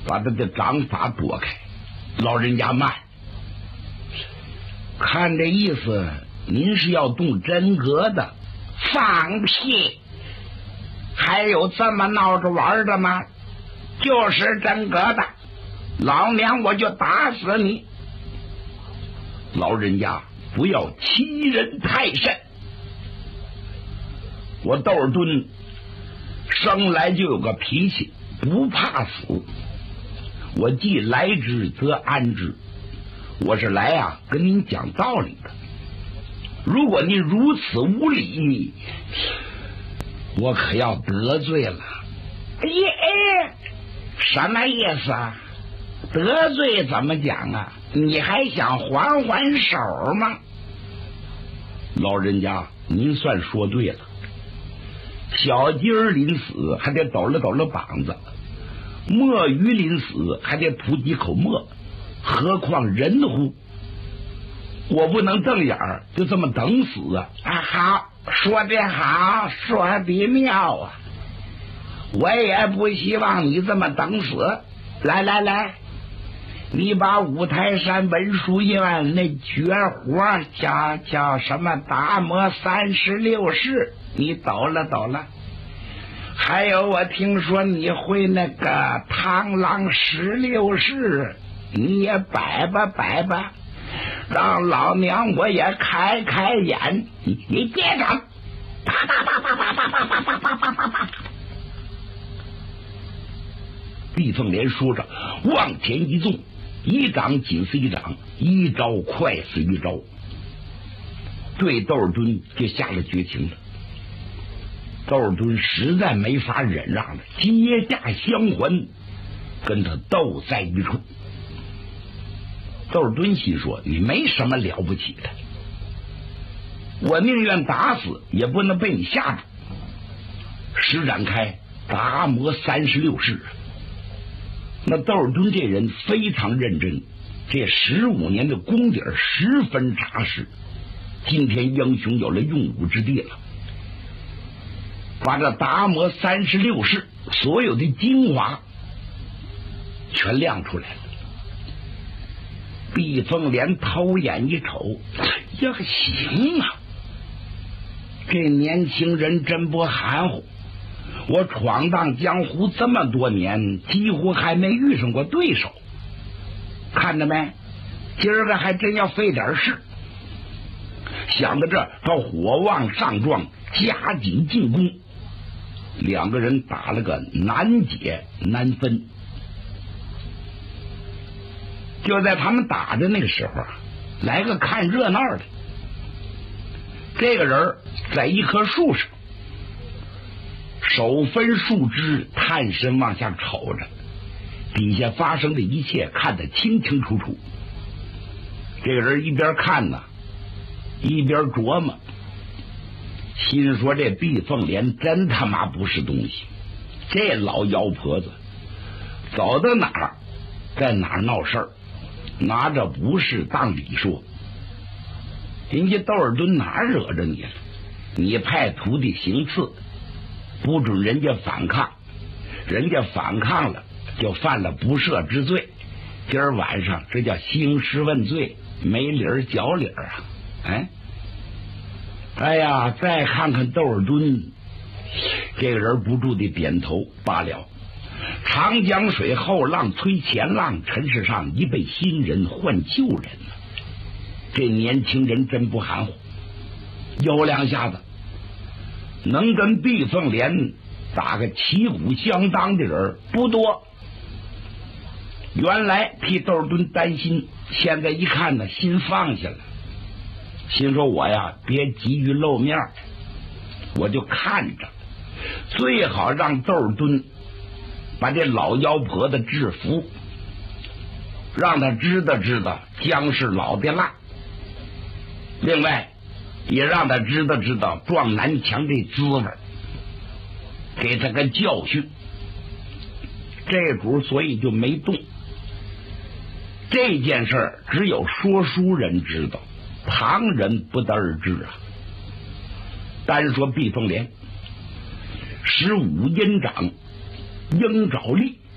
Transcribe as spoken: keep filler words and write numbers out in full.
把他的掌法拨开。老人家慢，看这意思，您是要动真格的？放屁！还有这么闹着玩的吗？就是真格的，老娘我就打死你！老人家不要欺人太甚。我窦尔敦生来就有个脾气，不怕死。我既来之则安之，我是来啊跟您讲道理的。如果您如此无礼，我可要得罪了。哎哎，什么意思啊？得罪怎么讲啊？你还想还还手吗？老人家，您算说对了。小鸡儿临死还得抖了抖了膀子，墨鱼临死还得吐几口沫，何况人乎？我不能瞪眼儿就这么等死啊！啊，好，说得好，说得妙啊！我也不希望你这么等死。来来来，你把五台山文殊院那绝活叫叫什么达摩三十六式，你抖了抖了。还有，我听说你会那个螳螂十六式，你也摆吧摆吧，让老娘我也开开眼。你你别整！啪啪啪啪啪啪啪啪啪啪啪啪啪！毕凤莲说着，往前一纵，一掌紧似一掌，一招快似一招，对窦尔敦就下了绝情了。窦尔敦实在没法忍让了，接驾相还，跟他斗在一处。窦尔敦心说：“你没什么了不起的，我宁愿打死，也不能被你吓住。”施展开达摩三十六式。那窦尔敦这人非常认真，这十五年的功底十分扎实。今天英雄有了用武之地了，把这达摩三十六式所有的精华全亮出来了。毕凤莲偷眼一瞅，呀，行啊，这年轻人真不含糊。我闯荡江湖这么多年，几乎还没遇上过对手。看着没，今儿个还真要费点事。想到这，他火旺上壮，加紧进攻。两个人打了个难解难分。就在他们打的那个时候，来个看热闹的。这个人在一棵树上，手分树枝，探身往下瞅着，底下发生的一切看得清清楚楚。这个人一边看呢，一边琢磨，心说这毕凤莲真他妈不是东西，这老妖婆子走到哪儿在哪儿闹事儿，拿着不是当理说。人家窦尔敦哪惹着你了？你派徒弟行刺，不准人家反抗，人家反抗了就犯了不赦之罪。今儿晚上这叫兴师问罪，没理儿脚理儿啊！哎，哎呀，再看看窦尔敦，这个人不住地点头。罢了，长江水后浪推前浪，尘世上一辈新人换旧人了。这年轻人真不含糊，有两下子能跟毕凤莲打个旗鼓相当的人不多。原来替窦尔敦担心，现在一看呢，心放下了，心说我呀别急于露面，我就看着，最好让窦尔敦把这老妖婆子制服，让他知道知道姜是老的辣，另外也让他知道知道撞南墙这滋味，给他个教训。这主所以就没动。这件事儿只有说书人知道，旁人不得而知啊。单说毕凤莲，使五阴掌鹰爪力